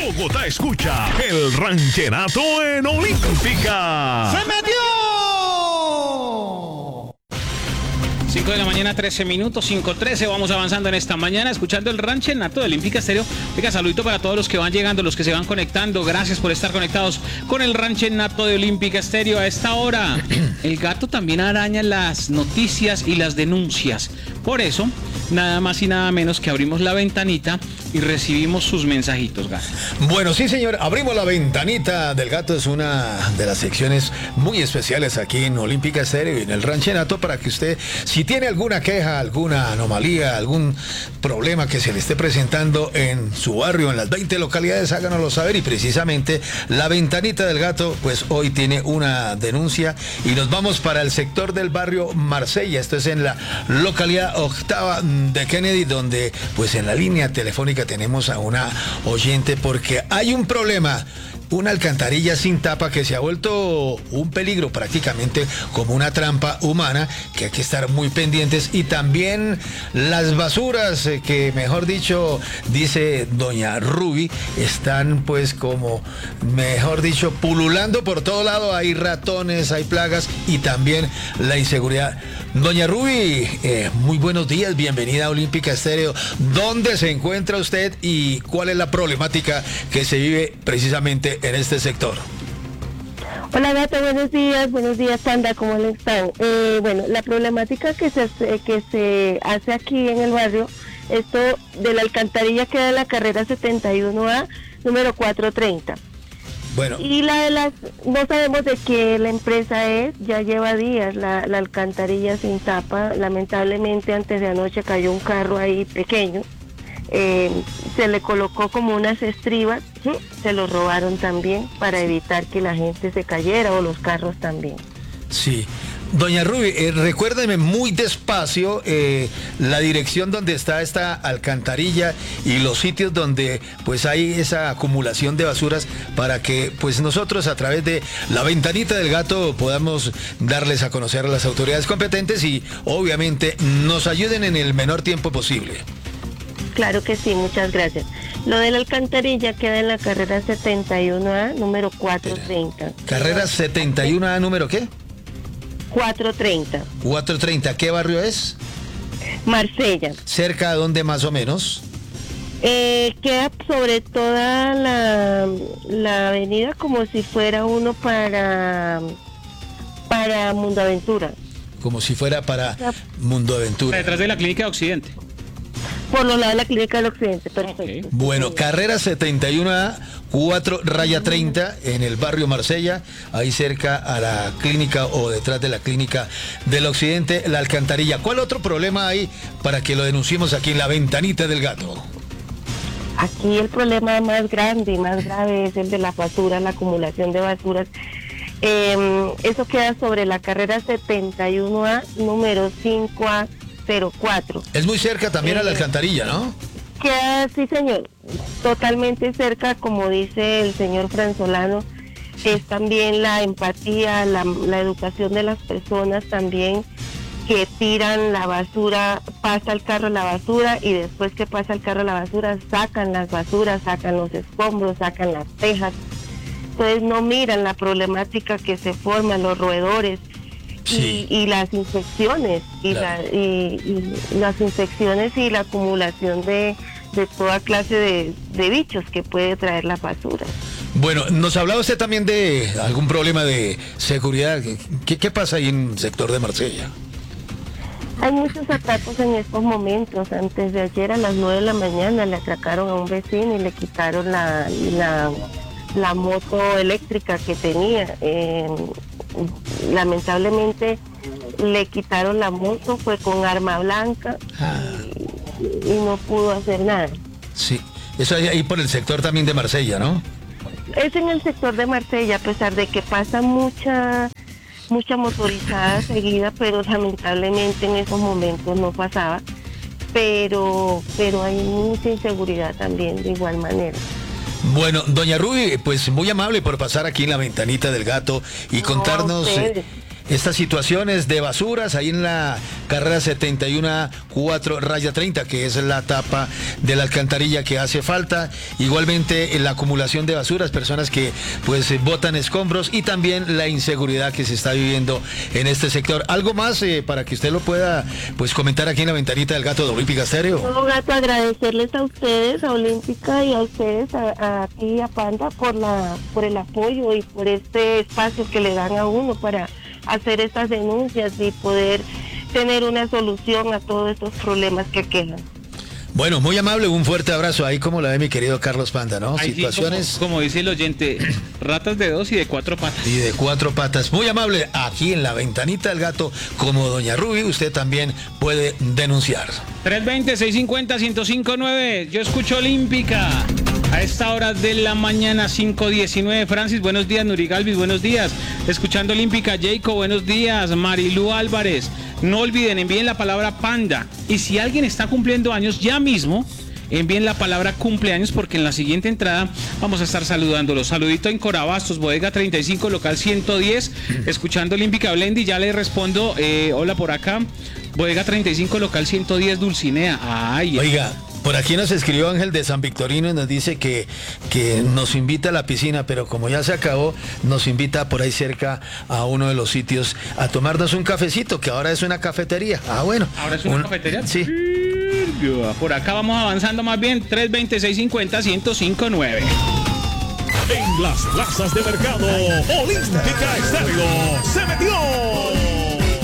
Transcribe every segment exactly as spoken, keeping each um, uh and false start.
Bogotá escucha el ranchenato en Olímpica. ¡Se metió! cinco de la mañana, trece minutos, cinco trece. Vamos avanzando en esta mañana, escuchando el ranchenato de Olímpica Estéreo. Oiga, saludito para todos los que van llegando, los que se van conectando. Gracias por estar conectados con el ranchenato de Olímpica Estéreo a esta hora. El gato también araña las noticias y las denuncias. Por eso, nada más y nada menos que abrimos la ventanita y recibimos sus mensajitos, gato. Bueno, sí, señor, abrimos la ventanita del gato. Es una de las secciones muy especiales aquí en Olímpica Estéreo y en el ranchenato para que usted, si tiene alguna queja, alguna anomalía, algún problema que se le esté presentando en su barrio, en las veinte localidades, háganoslo saber. Y precisamente la ventanita del gato, pues hoy tiene una denuncia y nos vamos para el sector del barrio Marsella. Esto es en la localidad octava de Kennedy, donde pues en la línea telefónica tenemos a una oyente porque hay un problema. Una alcantarilla sin tapa que se ha vuelto un peligro, prácticamente como una trampa humana, que hay que estar muy pendientes. Y también las basuras eh, que, mejor dicho, dice doña Ruby, están pues como, mejor dicho, pululando por todo lado. Hay ratones, hay plagas y también la inseguridad. Doña Ruby, eh, muy buenos días, bienvenida a Olímpica Estéreo. ¿Dónde se encuentra usted y cuál es la problemática que se vive precisamente en este sector? Hola Gato, buenos días, buenos días Panda, ¿cómo le están? Eh, bueno, la problemática que se, que se hace aquí en el barrio, esto de la alcantarilla queda en la carrera setenta y uno A, número cuatrocientos treinta. Bueno. Y la de las, no sabemos de qué la empresa es, ya lleva días la, la alcantarilla sin tapa. Lamentablemente antes de anoche cayó un carro ahí pequeño, eh, se le colocó como unas estribas, ¿sí? Se lo robaron también para evitar que la gente se cayera o los carros también. Sí. Doña Ruby, eh, recuérdeme muy despacio eh, la dirección donde está esta alcantarilla y los sitios donde pues hay esa acumulación de basuras para que pues nosotros a través de la ventanita del gato podamos darles a conocer a las autoridades competentes y obviamente nos ayuden en el menor tiempo posible. Claro que sí, muchas gracias. Lo de la alcantarilla queda en la carrera setenta y uno A, número cuatrocientos treinta. ¿Carrera setenta y uno A, número qué? cuatrocientos treinta. cuatrocientos treinta, ¿qué barrio es? Marsella. ¿Cerca a dónde más o menos? Eh, queda sobre toda la, la avenida como si fuera uno para, para Mundo Aventura. Como si fuera para Mundo Aventura. Detrás de la clínica de Occidente. Por los lados de la clínica del Occidente, perfecto. Okay. Bueno, carrera setenta y uno A, cuatro raya treinta, en el barrio Marsella, ahí cerca a la clínica o detrás de la clínica del Occidente, la alcantarilla. ¿Cuál otro problema hay para que lo denunciemos aquí en la ventanita del gato? Aquí el problema más grande y más grave es el de la basura, la acumulación de basuras. Eh, eso queda sobre la carrera setenta y uno A, número cinco A cero cuatro. Es muy cerca también eh, a la alcantarilla, ¿no? Queda, sí señor, totalmente cerca, como dice el señor Franzolano. Es también la empatía, la, la educación de las personas también, que tiran la basura, pasa el carro la basura y después que pasa el carro la basura sacan las basuras, sacan los escombros, sacan las tejas. Entonces no miran la problemática que se forma, los roedores. Sí. Y, y las infecciones y, claro. la, y, y las infecciones y la acumulación de, de toda clase de, de bichos que puede traer la basura. Bueno, nos hablaba usted también de algún problema de seguridad. ¿Qué, qué pasa ahí en el sector de Marsella? Hay muchos atracos en estos momentos. Antes de ayer a las nueve de la mañana le atracaron a un vecino y le quitaron la, la, la moto eléctrica que tenía. Eh, lamentablemente le quitaron la moto, fue con arma blanca ah. y, y no pudo hacer nada. Sí, eso hay ahí por el sector también de Marsella, ¿no? Es en el sector de Marsella, a pesar de que pasa mucha mucha motorizada seguida, pero lamentablemente en esos momentos no pasaba, pero pero hay mucha inseguridad también de igual manera. Bueno, doña Ruby, pues muy amable por pasar aquí en la ventanita del gato y contarnos, eh, estas situaciones de basuras ahí en la carrera setenta y uno cuatro raya treinta, que es la tapa de la alcantarilla que hace falta. Igualmente en la acumulación de basuras, personas que pues botan escombros, y también la inseguridad que se está viviendo en este sector. ¿Algo más eh, para que usted lo pueda pues comentar aquí en la ventanita del Gato de Olímpica Estéreo? No, Gato, agradecerles a ustedes, a Olímpica, y a ustedes, a, a ti y a Panda, por la por el apoyo y por este espacio que le dan a uno para hacer estas denuncias y poder tener una solución a todos estos problemas que quedan. Bueno, muy amable, un fuerte abrazo ahí, como la ve mi querido Carlos Panda, ¿no? Ahí Situaciones... Sí, como, como dice el oyente, ratas de dos y de cuatro patas. Y de cuatro patas. Muy amable, aquí en la ventanita del Gato, como doña Ruby, usted también puede denunciar. tres veinte, seiscientos cincuenta, ciento cinco nueve, yo escucho Olímpica. A esta hora de la mañana, cinco diecinueve. Francis, buenos días. Nuri Galvis, buenos días. Escuchando Olímpica. Jacob, buenos días. Marilu Álvarez. No olviden, envíen la palabra Panda. Y si alguien está cumpliendo años, ya mismo envíen la palabra cumpleaños, porque en la siguiente entrada vamos a estar saludándolos. Saludito en Corabastos, bodega treinta y cinco, local ciento diez. Escuchando Olímpica. Blendy, ya le respondo. Eh, hola por acá. Bodega treinta y cinco, local ciento diez, Dulcinea. Ay, oiga. Por aquí nos escribió Ángel de San Victorino y nos dice que, que nos invita a la piscina, pero como ya se acabó, nos invita por ahí cerca a uno de los sitios a tomarnos un cafecito, que ahora es una cafetería. Ah, bueno. ¿Ahora es una un, cafetería? Sí. Por acá vamos avanzando más bien. tres veinte, seiscientos cincuenta, ciento cinco nueve. En las plazas de mercado, Olímpica Estéreo se metió.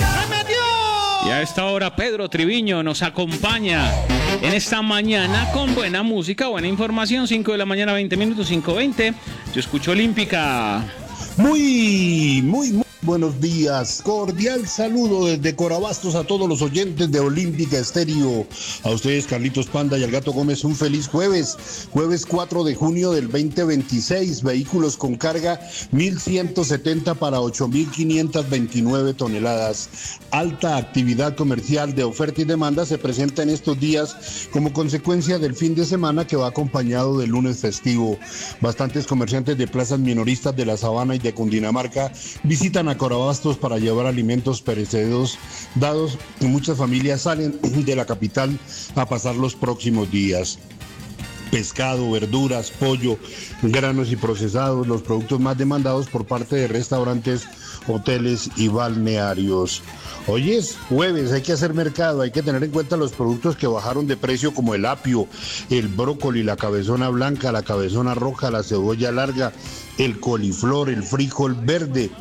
Y a esta hora Pedro Triviño nos acompaña en esta mañana con buena música, buena información. cinco de la mañana, veinte minutos, cinco veinte. Yo escucho Olímpica. Muy, muy, muy buenos días. Cordial saludo desde Corabastos a todos los oyentes de Olímpica Estéreo. A ustedes, Carlitos Panda y al Gato Gómez, un feliz jueves. Jueves cuatro de junio del veinte veintiséis. Vehículos con carga mil ciento setenta para ocho mil quinientas veintinueve toneladas. Alta actividad comercial de oferta y demanda se presenta en estos días como consecuencia del fin de semana que va acompañado del lunes festivo. Bastantes comerciantes de plazas minoristas de la Sabana y de Cundinamarca visitan a Corabastos para llevar alimentos perecederos dados, y muchas familias salen de la capital a pasar los próximos días. Pescado, verduras, pollo, granos y procesados, los productos más demandados por parte de restaurantes, hoteles y balnearios. Hoy es jueves, hay que hacer mercado, hay que tener en cuenta los productos que bajaron de precio, como el apio, el brócoli, la cabezona blanca, la cabezona roja, la cebolla larga, el coliflor, el frijol verde.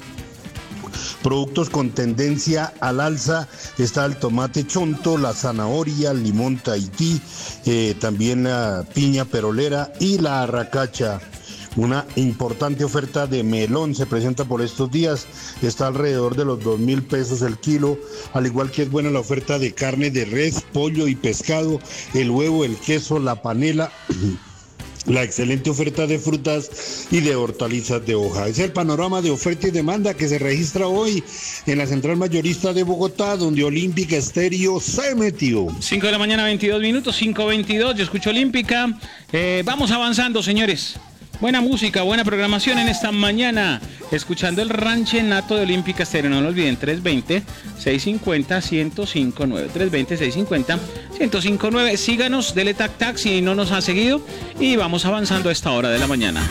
Productos con tendencia al alza está el tomate chonto, la zanahoria, el limón Tahití, eh, también la piña perolera y la arracacha. Una importante oferta de melón se presenta por estos días, está alrededor de los dos mil pesos el kilo, al igual que es buena la oferta de carne de res, pollo y pescado, el huevo, el queso, la panela. La excelente oferta de frutas y de hortalizas de hoja. Es el panorama de oferta y demanda que se registra hoy en la Central Mayorista de Bogotá, donde Olímpica Estéreo se metió. cinco de la mañana, veintidós minutos, cinco veintidós, yo escucho Olímpica. Eh, vamos avanzando, señores. Buena música, buena programación en esta mañana. Escuchando el ranchenato de Olímpica Estéreo. No lo olviden, tres veinte, seiscientos cincuenta, ciento cinco nueve. tres veinte, seiscientos cincuenta, ciento cinco nueve. Síganos, dele tac tac si no nos ha seguido. Y vamos avanzando a esta hora de la mañana.